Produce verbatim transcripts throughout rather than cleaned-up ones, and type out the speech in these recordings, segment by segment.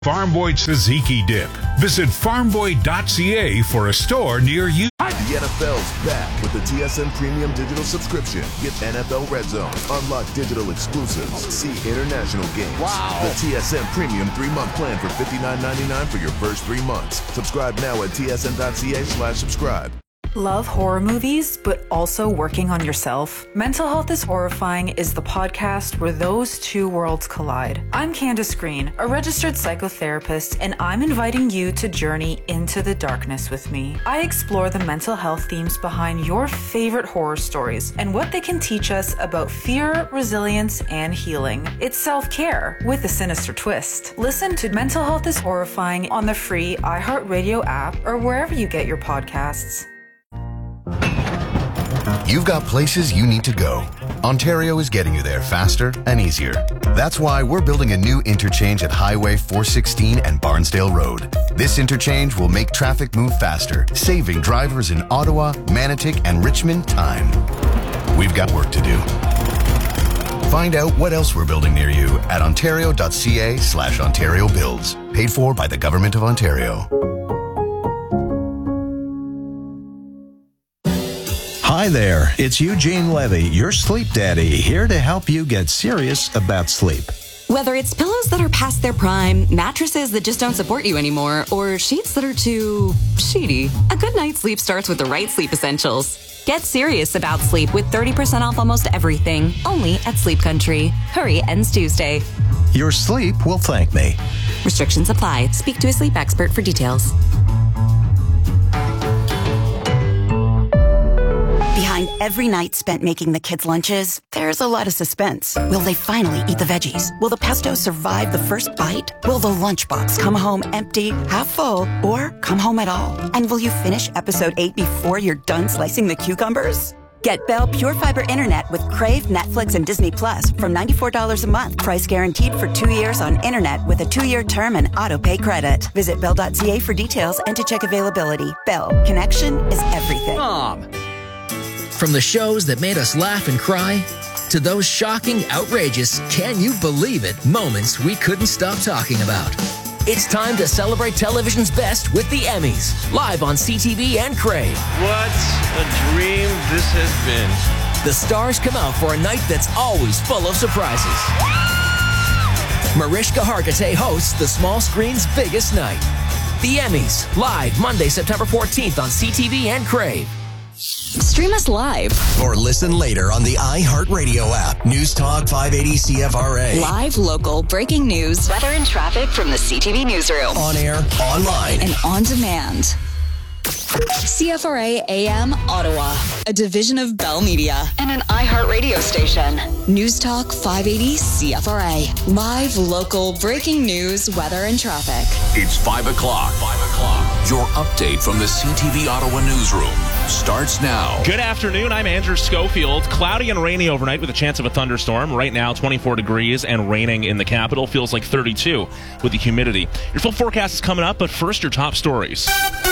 Farm Boy Tzatziki Dip. Visit farm boy dot c a for a store near you. The N F L's back with the T S N Premium Digital Subscription. Get N F L Red Zone, unlock digital exclusives, see international games. Wow. The T S N Premium three-month plan for fifty-nine ninety-nine for your first three months. Subscribe now at T S N dot c a slash subscribe. Love horror movies, but also working on yourself? Mental Health is Horrifying is the podcast where those two worlds collide. I'm Candace Green, a registered psychotherapist, and I'm inviting you to journey into the darkness with me. I explore the mental health themes behind your favorite horror stories and what they can teach us about fear, resilience, and healing. It's self-care with a sinister twist. Listen to Mental Health is Horrifying on the free iHeartRadio app or wherever you get your podcasts. You've got places you need to go. Ontario is getting you there faster and easier. That's why we're building a new interchange at Highway four sixteen and Barnsdale Road. This interchange will make traffic move faster, saving drivers in Ottawa, Manotick, and Richmond time. We've got work to do. Find out what else we're building near you at ontario dot c a slash Ontario Builds. Paid for by the Government of Ontario. Hi there, it's Eugene Levy, your sleep daddy, here to help you get serious about sleep. Whether it's pillows that are past their prime, mattresses that just don't support you anymore, or sheets that are too sheety, a good night's sleep starts with the right sleep essentials. Get serious about sleep with thirty percent off almost everything, only at Sleep Country. Hurry, ends Tuesday. Your sleep will thank me. Restrictions apply. Speak to a sleep expert for details. Behind every night spent making the kids' lunches, there's a lot of suspense. Will they finally eat the veggies? Will the pesto survive the first bite? Will the lunchbox come home empty, half full, or come home at all? And will you finish episode eight before you're done slicing the cucumbers? Get Bell Pure Fiber Internet with Crave, Netflix, and Disney Plus from ninety-four dollars a month. Price guaranteed for two years on internet with a two-year term and auto-pay credit. Visit bell dot c a for details and to check availability. Bell. Connection is everything. Mom. From the shows that made us laugh and cry, to those shocking, outrageous, can you believe it moments we couldn't stop talking about. It's time to celebrate television's best with the Emmys, live on C T V and Crave. What a dream this has been. The stars come out for a night that's always full of surprises. Mariska Hargitay hosts the small screen's biggest night. The Emmys, live Monday, September fourteenth on C T V and Crave. Stream us live. Or listen later on the iHeartRadio app. News Talk five eighty C F R A. Live, local, breaking news, weather and traffic from the C T V newsroom. On air, online, and on demand. C F R A A M Ottawa, a division of Bell Media and an iHeartRadio station. News Talk five eighty C F R A. Live, local, breaking news, weather, and traffic. It's five o'clock. five o'clock. Your update from the C T V Ottawa newsroom starts now. Good afternoon. I'm Andrew Schofield. Cloudy and rainy overnight with a chance of a thunderstorm. Right now, twenty-four degrees and raining in the capital. Feels like thirty-two with the humidity. Your full forecast is coming up, but first, your top stories.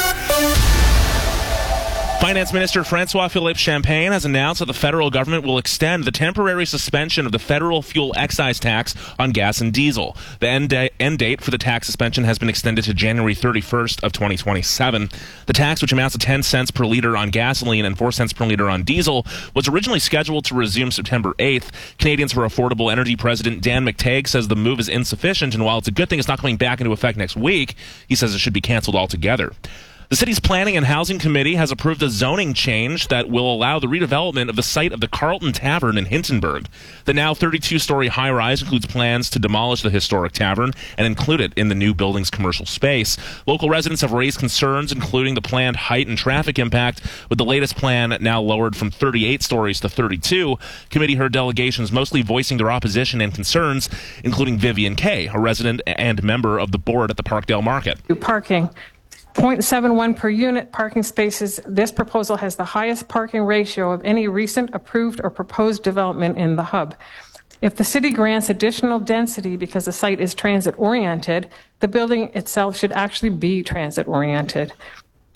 Finance Minister Francois-Philippe Champagne has announced that the federal government will extend the temporary suspension of the federal fuel excise tax on gas and diesel. The end, da- end date for the tax suspension has been extended to January thirty-first of twenty twenty-seven. The tax, which amounts to ten cents per liter on gasoline and four cents per liter on diesel, was originally scheduled to resume September eighth. Canadians for Affordable Energy President Dan McTagg says the move is insufficient, and while it's a good thing it's not coming back into effect next week, he says it should be canceled altogether. The city's Planning and Housing Committee has approved a zoning change that will allow the redevelopment of the site of the Carlton Tavern in Hintonburg. The now thirty-two-story high-rise includes plans to demolish the historic tavern and include it in the new building's commercial space. Local residents have raised concerns, including the planned height and traffic impact, with the latest plan now lowered from thirty-eight stories to thirty-two. Committee heard delegations mostly voicing their opposition and concerns, including Vivian Kay, a resident and member of the board at the Parkdale Market. Parking. zero point seven one per unit parking spaces. This proposal has the highest parking ratio of any recent approved or proposed development in the hub. If the city grants additional density because the site is transit-oriented, the building itself should actually be transit-oriented.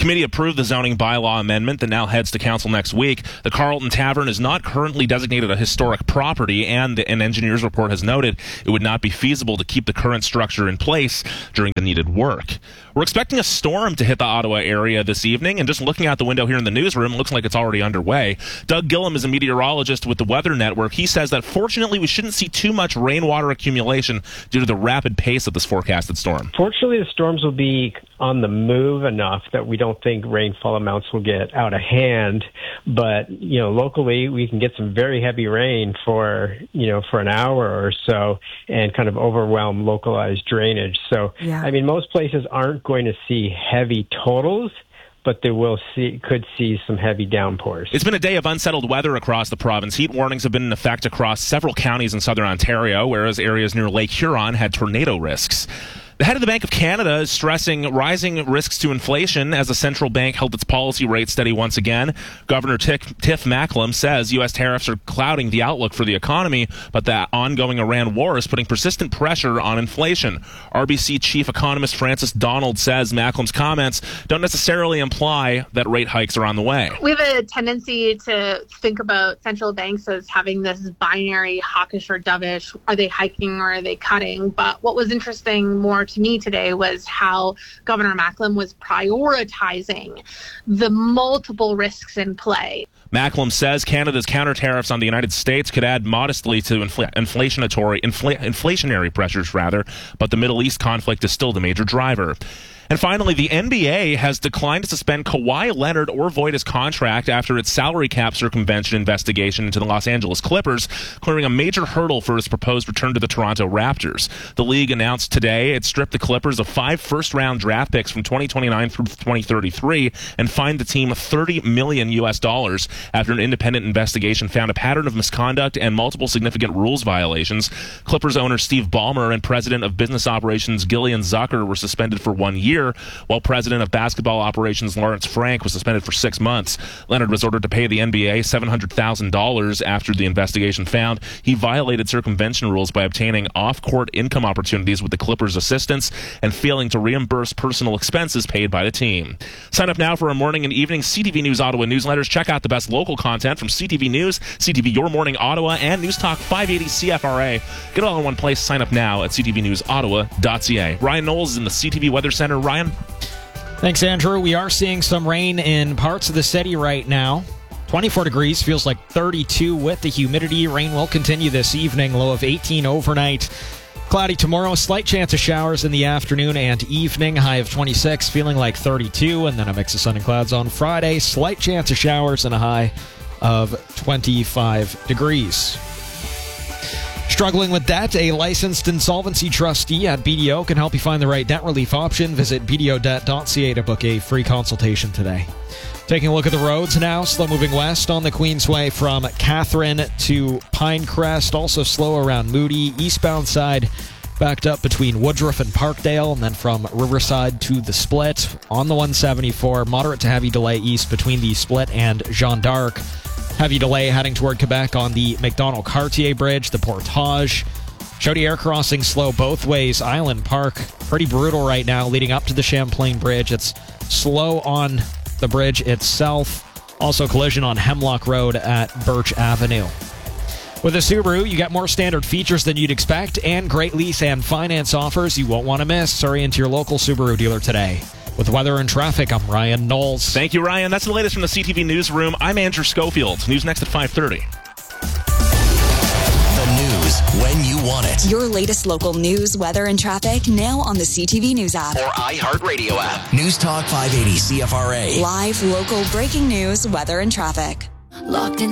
Committee approved the zoning bylaw amendment that now heads to council next week. The Carlton Tavern is not currently designated a historic property, and an engineer's report has noted it would not be feasible to keep the current structure in place during the needed work. We're expecting a storm to hit the Ottawa area this evening, and just looking out the window here in the newsroom, it looks like it's already underway. Doug Gillum is a meteorologist with the Weather Network. He says that fortunately we shouldn't see too much rainwater accumulation due to the rapid pace of this forecasted storm. Fortunately, the storms will be on the move enough that we don't think rainfall amounts will get out of hand. But, you know, locally we can get some very heavy rain for, you know, for an hour or so and kind of overwhelm localized drainage. So, yeah. I mean, most places aren't going to see heavy totals, but they will see could see some heavy downpours. It's been a day of unsettled weather across the province. Heat warnings have been in effect across several counties in southern Ontario, whereas areas near Lake Huron had tornado risks. The head of the Bank of Canada is stressing rising risks to inflation as the central bank held its policy rate steady once again. Governor Tiff, Tiff Macklem says U S tariffs are clouding the outlook for the economy, but the ongoing Iran war is putting persistent pressure on inflation. R B C chief economist Francis Donald says Macklem's comments don't necessarily imply that rate hikes are on the way. We have a tendency to think about central banks as having this binary hawkish or dovish. Are they hiking or are they cutting? But what was interesting more to me today was how Governor Macklem was prioritizing the multiple risks in play. Macklem says Canada's counter tariffs on the United States could add modestly to infl- inflationatory, infl- inflationary pressures, rather, but the Middle East conflict is still the major driver. And finally, the N B A has declined to suspend Kawhi Leonard or void his contract after its salary cap circumvention investigation into the Los Angeles Clippers, clearing a major hurdle for his proposed return to the Toronto Raptors. The league announced today it stripped the Clippers of five first-round draft picks from twenty twenty-nine through twenty thirty-three and fined the team thirty million U S dollars after an independent investigation found a pattern of misconduct and multiple significant rules violations. Clippers owner Steve Ballmer and president of business operations Gillian Zucker were suspended for one year. While president of basketball operations Lawrence Frank was suspended for six months. Leonard was ordered to pay the N B A seven hundred thousand dollars after the investigation found he violated circumvention rules by obtaining off-court income opportunities with the Clippers' assistance and failing to reimburse personal expenses paid by the team. Sign up now for our morning and evening C T V News Ottawa newsletters. Check out the best local content from C T V News, C T V Your Morning Ottawa, and News Talk five eighty C F R A. Get it all in one place. Sign up now at c t v news ottawa dot c a. Ryan Knowles is in the C T V Weather Center. Ryan? Thanks, Andrew. We are seeing some rain in parts of the city right now. twenty-four degrees, feels like thirty-two with the humidity. Rain will continue this evening, low of eighteen overnight. Cloudy tomorrow, slight chance of showers in the afternoon and evening, high of twenty-six, feeling like thirty-two, and then a mix of sun and clouds on Friday. Slight chance of showers and a high of twenty-five degrees. Struggling with debt? A licensed insolvency trustee at B D O can help you find the right debt relief option. Visit b d o debt dot c a to book a free consultation today. Taking a look at the roads now. Slow moving west on the Queensway from Catherine to Pinecrest. Also slow around Moody. Eastbound side backed up between Woodruff and Parkdale. And then from Riverside to the Split. On the one seventy-four, moderate to heavy delay east between the Split and Jeanne d'Arc. Heavy delay heading toward Quebec on the McDonald-Cartier Bridge, the Portage. Chaudière crossing slow both ways. Island Park, pretty brutal right now leading up to the Champlain Bridge. It's slow on the bridge itself. Also collision on Hemlock Road at Birch Avenue. With a Subaru, you get more standard features than you'd expect and great lease and finance offers you won't want to miss. Hurry into your local Subaru dealer today. With weather and traffic, I'm Ryan Knowles. Thank you, Ryan. That's the latest from the C T V Newsroom. I'm Andrew Schofield. News next at five thirty. The news when you want it. Your latest local news, weather, and traffic now on the C T V News app. Or iHeartRadio app. News Talk five eighty C F R A. Live, local, breaking news, weather, and traffic. Locked in